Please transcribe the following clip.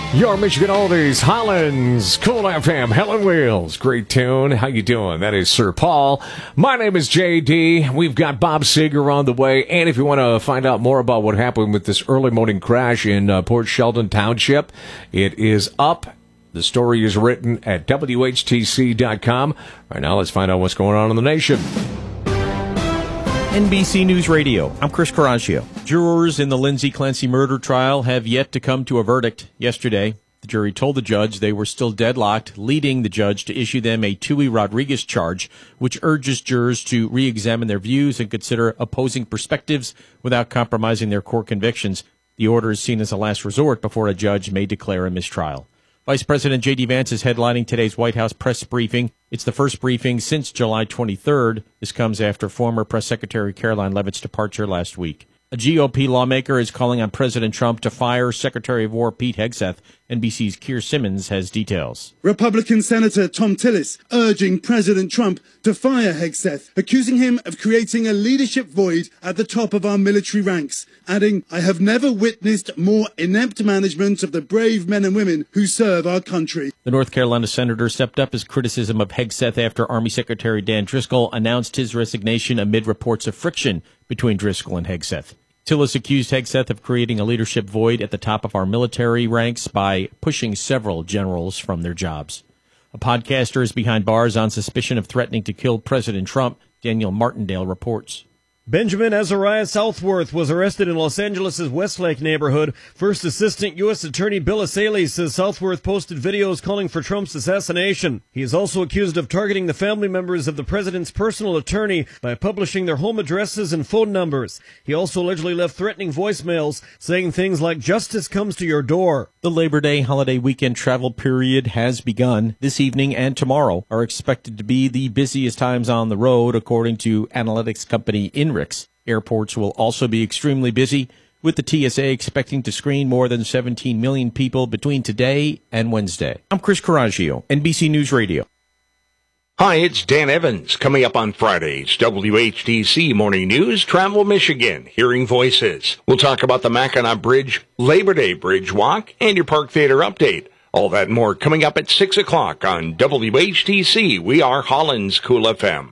Your Michigan Oldies, Hollins, Cool FM, Helen Wheels. Great tune. How you doing? That is Sir Paul. My name is JD. We've got Bob Seger on the way. And if you want to find out more about what happened with this early morning crash in Port Sheldon Township, it is up. The story is written at WHTC.com. Right now, let's find out what's going on in the nation. NBC News Radio. I'm Chris Coraggio. Jurors in the Lindsay Clancy murder trial have yet to come to a verdict. Yesterday, the jury told the judge they were still deadlocked, leading the judge to issue them a Tui Rodriguez charge, which urges jurors to re-examine their views and consider opposing perspectives without compromising their core convictions. The order is seen as a last resort before a judge may declare a mistrial. Vice President J.D. Vance is headlining today's White House press briefing. It's the first briefing since July 23rd. This comes after former Press Secretary Caroline Leavitt's departure last week. A GOP lawmaker is calling on President Trump to fire Secretary of War Pete Hegseth. NBC's Keir Simmons has details. Republican Senator Tom Tillis urging President Trump to fire Hegseth, accusing him of creating a leadership void at the top of our military ranks, adding, "I have never witnessed more inept management of the brave men and women who serve our country." The North Carolina senator stepped up his criticism of Hegseth after Army Secretary Dan Driscoll announced his resignation amid reports of friction between Driscoll and Hegseth. Tillis accused Hegseth of creating a leadership void at the top of our military ranks by pushing several generals from their jobs. A podcaster is behind bars on suspicion of threatening to kill President Trump. Daniel Martindale reports. Benjamin Azariah Southworth was arrested in Los Angeles' Westlake neighborhood. First Assistant U.S. Attorney Bill Asaley says Southworth posted videos calling for Trump's assassination. He is also accused of targeting the family members of the president's personal attorney by publishing their home addresses and phone numbers. He also allegedly left threatening voicemails saying things like, "Justice comes to your door." The Labor Day holiday weekend travel period has begun. This evening and tomorrow are expected to be the busiest times on the road, according to analytics company INRIX. Airports will also be extremely busy, with the TSA expecting to screen more than 17 million people between today and Wednesday. I'm Chris Coraggio, NBC News Radio. Hi, it's Dan Evans. Coming up on Friday's WHTC Morning News, Travel Michigan, Hearing Voices. We'll talk about the Mackinac Bridge Labor Day Bridge Walk and your Park Theater update. All that and more coming up at 6 o'clock on WHTC. We are Hollins Cool FM.